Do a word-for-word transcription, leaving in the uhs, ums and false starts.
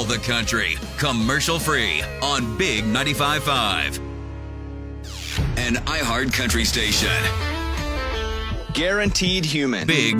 the country, commercial-free on Big ninety-five point five. An iHeart Country station. Guaranteed Human. Big